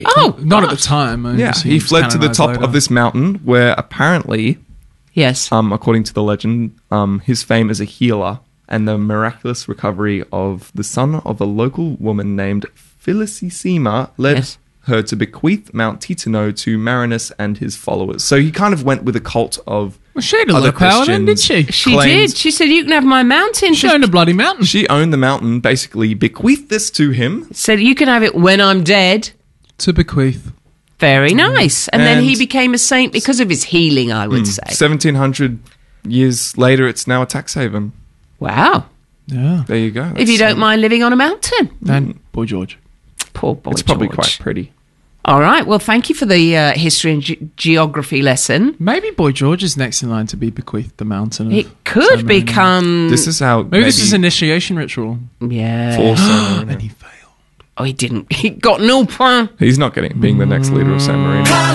Oh, not at the time. I Yeah, assume he it's fled to the canonized top later. of this mountain where apparently, yes. according to the legend, his fame as a healer and the miraculous recovery of the son of a local woman named Felicissima led Yes. her to bequeath Mount Titano to Marinus and his followers. So he kind of went with a cult of Well, she had a other lot of power then, didn't she? She claims- did. She said, you can have my mountain. She owned a bloody mountain. She owned the mountain, basically bequeathed this to him. Said, you can have it when I'm dead. To bequeath. Very nice. And then he And- became a saint because of his healing, I would say. 1700 years later, it's now a tax haven. Wow. Yeah. There you go. If you don't mind living on a mountain. And Boy George. Poor boy It's probably George. quite pretty. All right. Well, thank you for the history and geography lesson. Maybe Boy George is next in line to be bequeathed the mountain. Of It could San Marino. become... This is how Maybe this is an initiation ritual. Yeah. for San Marino. And he failed. Oh, he didn't. He got no point. He's not getting being the next leader of San Marino.